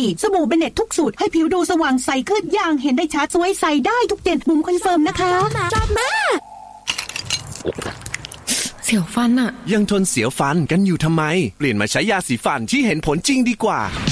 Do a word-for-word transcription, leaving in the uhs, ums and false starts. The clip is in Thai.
ดีสบู่เบเน็ตทุกสูตรให้ผิวดูสว่างใสขึ้นอย่างเห็นได้ชัดสวยใสได้ทุกเดือนบุ๋มคอนเฟิร์มนะคะจอบมาเสียวฟันอะยังทนเสียวฟันกันอยู่ทำไมเปลี่ยนมาใช้ยาสีฟันที่เห็นผลจริงดีกว่า